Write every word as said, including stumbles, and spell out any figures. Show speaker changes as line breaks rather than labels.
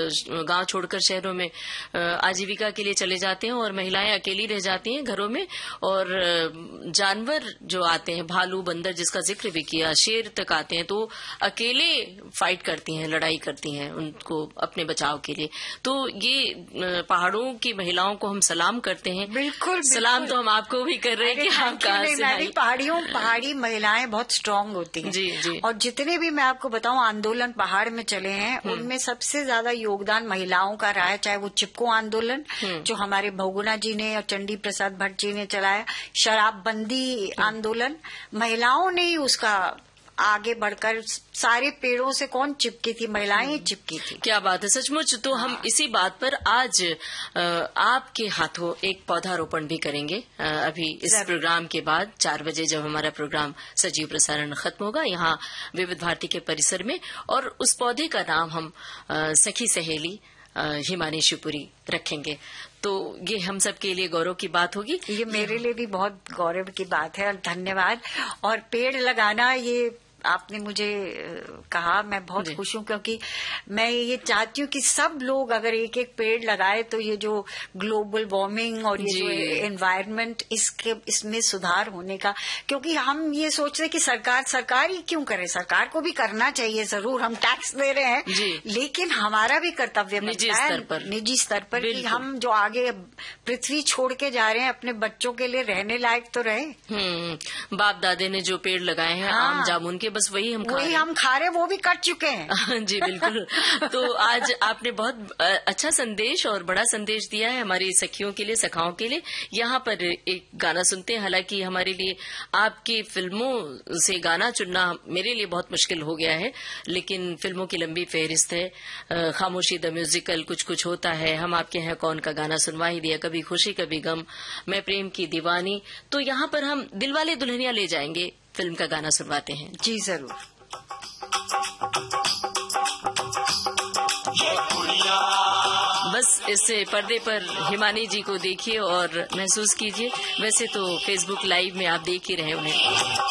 गांव छोड़कर शहरों में आजीविका के लिए चले जाते हैं और महिलाएं अकेली रह जाती हैं घरों में, और जानवर जो आते हैं, भालू, बंदर जिसका जिक्र भी किया, शेर तक आते हैं, तो अकेले फाइट करती हैं, लड़ाई करती हैं उनको अपने बचाव के लिए। तो ये पहाड़ों की महिलाओं को हम सलाम करते हैं।
बिल्कुल,
सलाम तो हम आपको भी कर रहे हैं कि आप कहाँ से आई।
पहाड़ियों पहाड़ी महिलाएं बहुत स्ट्रांग होती हैं
जी जी।
और जितने भी मैं आपको बताऊं आंदोलन पहाड़ में चले हैं उनमें सबसे ज्यादा योगदान महिलाओं का रहा है, चाहे वो चिपको आंदोलन जो हमारे बहुगुणा जी ने और चंडी प्रसाद भट्ट जी ने चलाया, शराबबंदी आंदोलन, महिलाओं ने ही उसका आगे बढ़कर, सारे पेड़ों से कौन चिपकी थी, महिलाएं ही चिपकी थी।
क्या बात है, सचमुच। तो हम इसी बात पर आज आपके हाथों एक पौधारोपण भी करेंगे अभी इस प्रोग्राम के बाद चार बजे, जब हमारा प्रोग्राम सजीव प्रसारण खत्म होगा यहाँ विविध भारती के परिसर में। और उस पौधे का नाम हम सखी सहेली हिमानी शिवपुरी रखेंगे। तो ये हम सब के लिए गौरव की बात होगी।
ये मेरे लिए भी बहुत गौरव की बात है और धन्यवाद। और पेड़ लगाना, ये आपने मुझे कहा, मैं बहुत खुश हूँ, क्योंकि मैं ये चाहती हूँ कि सब लोग अगर एक एक पेड़ लगाए तो ये जो ग्लोबल वार्मिंग और ये जो एनवायरनमेंट, इसके इसमें सुधार होने का, क्योंकि हम ये सोच रहे कि सरकार सरकार ही क्यों करे, सरकार को भी करना चाहिए जरूर, हम टैक्स दे रहे हैं, लेकिन हमारा भी कर्तव्य
निजी स्तर पर
निजी स्तर पर कि हम जो आगे पृथ्वी छोड़ के जा रहे हैं अपने बच्चों के लिए रहने लायक तो रहे।
हम्म बाप दादे ने जो पेड़ लगाए हैं, हाँ, आम जामुन के, बस वही हम खा
वही हम खा रहे, वो भी कट चुके हैं।
जी बिल्कुल। तो आज आपने बहुत अच्छा संदेश और बड़ा संदेश दिया है हमारी सखियों के लिए, सखाओं के लिए। यहाँ पर एक गाना सुनते हैं। हालांकि हमारे लिए आपकी फिल्मों से गाना चुनना मेरे लिए बहुत मुश्किल हो गया है, लेकिन फिल्मों की लंबी फहरिस्त है। खामोशी द म्यूजिकल, कुछ कुछ होता है, हम आपके हैं कौन का गाना सुनवा ही दिया, कभी खुशी कभी गम, मैं प्रेम की दीवानी। तो यहाँ पर हम दिलवाले दुल्हनिया ले जाएंगे फिल्म का गाना सुनवाते हैं।
जी जरूर।
बस इससे पर्दे पर हिमानी जी को देखिए और महसूस कीजिए। वैसे तो फेसबुक लाइव में आप देख ही रहे उन्हें।